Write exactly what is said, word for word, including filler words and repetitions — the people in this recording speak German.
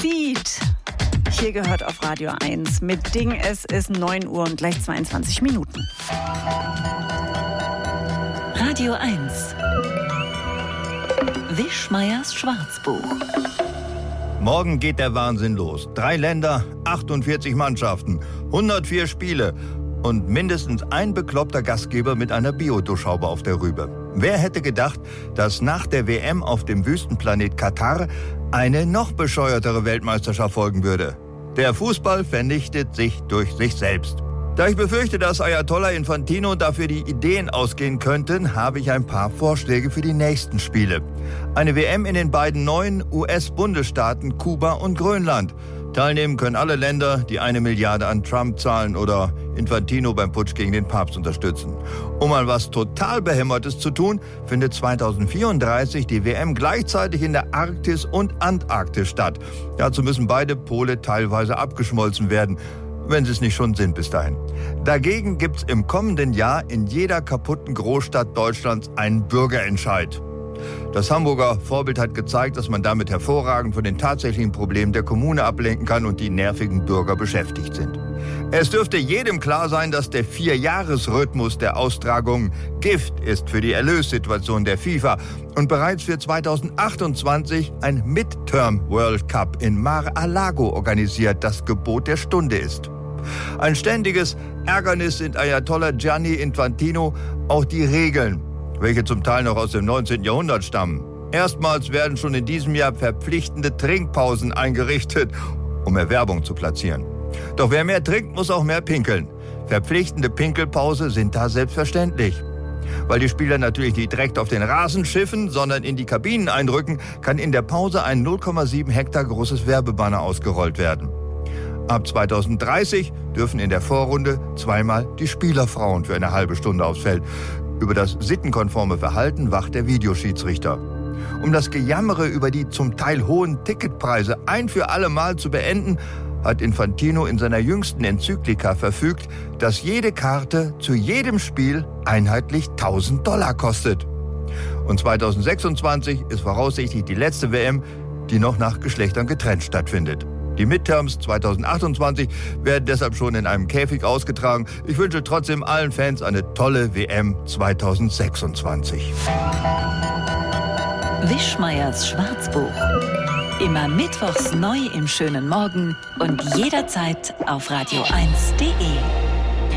Beat. Hier gehört auf Radio eins mit Ding. Es ist neun Uhr und gleich zweiundzwanzig Minuten. Radio eins. Wischmeiers Schwarzbuch. Morgen geht der Wahnsinn los. Drei Länder, achtundvierzig Mannschaften, hundertvier Spiele und mindestens ein bekloppter Gastgeber mit einer Bioduschhaube auf der Rübe. Wer hätte gedacht, dass nach der W M auf dem Wüstenplanet Katar eine noch bescheuertere Weltmeisterschaft folgen würde? Der Fußball vernichtet sich durch sich selbst. Da ich befürchte, dass Ayatollah Infantino dafür die Ideen ausgehen könnten, habe ich ein paar Vorschläge für die nächsten Spiele. Eine W M in den beiden neuen U S-Bundesstaaten Kuba und Grönland. Teilnehmen können alle Länder, die eine Milliarde an Trump zahlen oder Infantino beim Putsch gegen den Papst unterstützen. Um mal was total Behämmertes zu tun, findet zweitausendvierunddreißig die W M gleichzeitig in der Arktis und Antarktis statt. Dazu müssen beide Pole teilweise abgeschmolzen werden, wenn sie es nicht schon sind bis dahin. Dagegen gibt es im kommenden Jahr in jeder kaputten Großstadt Deutschlands einen Bürgerentscheid. Das Hamburger Vorbild hat gezeigt, dass man damit hervorragend von den tatsächlichen Problemen der Kommune ablenken kann und die nervigen Bürger beschäftigt sind. Es dürfte jedem klar sein, dass der Vierjahresrhythmus der Austragungen Gift ist für die Erlössituation der FIFA und bereits für zweitausendachtundzwanzig ein Midterm World Cup in Mar-a-Lago organisiert, das Gebot der Stunde ist. Ein ständiges Ärgernis sind Ayatollah Gianni Infantino auch die Regeln, welche zum Teil noch aus dem neunzehnten Jahrhundert stammen. Erstmals werden schon in diesem Jahr verpflichtende Trinkpausen eingerichtet, um Werbung zu platzieren. Doch wer mehr trinkt, muss auch mehr pinkeln. Verpflichtende Pinkelpause sind da selbstverständlich. Weil die Spieler natürlich nicht direkt auf den Rasen schiffen, sondern in die Kabinen einrücken, kann in der Pause ein null Komma sieben Hektar großes Werbebanner ausgerollt werden. Ab zweitausenddreißig dürfen in der Vorrunde zweimal die Spielerfrauen für eine halbe Stunde aufs Feld. Über das sittenkonforme Verhalten wacht der Videoschiedsrichter. Um das Gejammere über die zum Teil hohen Ticketpreise ein für alle Mal zu beenden, hat Infantino in seiner jüngsten Enzyklika verfügt, dass jede Karte zu jedem Spiel einheitlich tausend Dollar kostet. Und zweitausendsechsundzwanzig ist voraussichtlich die letzte W M, die noch nach Geschlechtern getrennt stattfindet. Die Midterms zweitausendachtundzwanzig werden deshalb schon in einem Käfig ausgetragen. Ich wünsche trotzdem allen Fans eine tolle W M zweitausendsechsundzwanzig. Wischmeiers Schwarzbuch. Immer mittwochs neu im schönen Morgen und jederzeit auf radio eins punkt de.